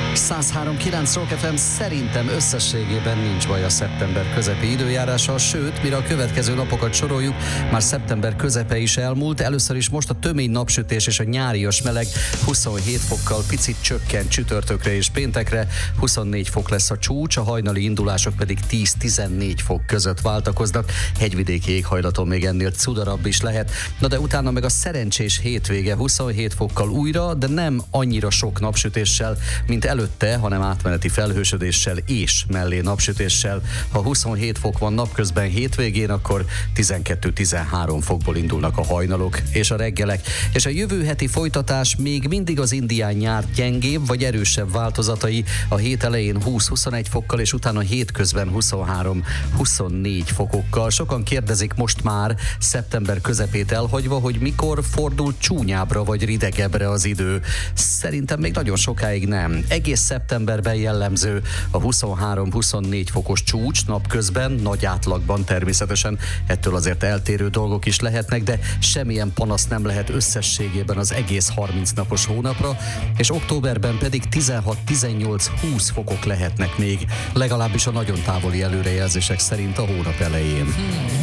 103.9 Rock FM, szerintem összességében nincs baj a szeptember közepi időjárással, sőt, mire a következő napokat soroljuk, már szeptember közepe is elmúlt. Először is most a tömény napsütés és a nyárias meleg 27 fokkal picit csökkent csütörtökre és péntekre, 24 fok lesz a csúcs, a hajnali indulások pedig 10-14 fok között váltakoznak, hegyvidéki éghajlaton még ennél cudarabb is lehet. Na de utána meg a szerencsés hétvége 27 fokkal újra, de nem annyira sok napsütéssel, mint előtte, hanem átmeneti felhősödéssel és mellé napsütéssel. Ha 27 fok van napközben hétvégén, akkor 12-13 fokból indulnak a hajnalok és a reggelek. És a jövő heti folytatás még mindig az indián nyár gyengébb vagy erősebb változatai, a hét elején 20-21 fokkal, és utána hétközben 23-24 fokokkal. Sokan kérdezik most már, szeptember közepét elhagyva, hogy mikor fordul csúnyábbra vagy ridegebbre az idő. Szerintem még nagyon sokáig nem. Egész szeptemberben jellemző a 23-24 fokos csúcs napközben, nagy átlagban természetesen, ettől azért eltérő dolgok is lehetnek, de semmilyen panasz nem lehet összességében az egész 30 napos hónapra, és októberben pedig 16-18-20 fokok lehetnek még, legalábbis a nagyon távoli előrejelzések szerint a hónap elején.